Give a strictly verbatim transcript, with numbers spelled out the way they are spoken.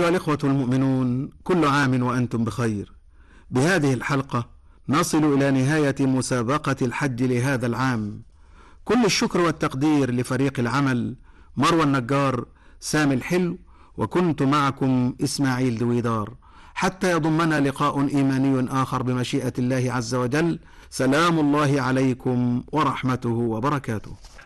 أيها الإخوة المؤمنون، كل عام وأنتم بخير. بهذه الحلقة نصل إلى نهاية مسابقة الحج لهذا العام. كل الشكر والتقدير لفريق العمل مروى النجار، سامي الحلو، وكنت معكم إسماعيل دويدار، حتى يضمنا لقاء إيماني آخر بمشيئة الله عز وجل. سلام الله عليكم ورحمته وبركاته.